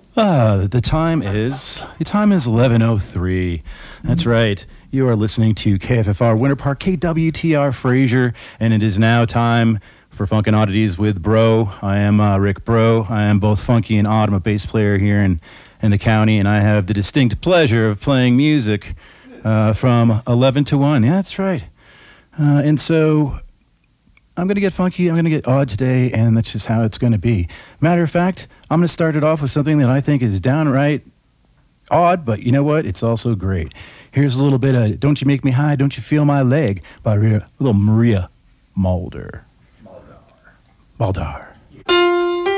The time is 11:03. That's right. You are listening to KFFR Winter Park, KWTR Fraser, and it is now time for Funkin' Oddities with Bro. I am Rick Bro. I am both funky and odd. I'm a bass player here in the county, and I have the distinct pleasure of playing music from 11 to 1. Yeah, that's right. And so I'm going to get funky, I'm going to get odd today, and that's just how it's going to be. Matter of fact, I'm going to start it off with something that I think is downright odd, but you know what? It's also great. Here's a little bit of Don't You Make Me High, Don't You Feel My Leg by little Maria Mulder. Mulder.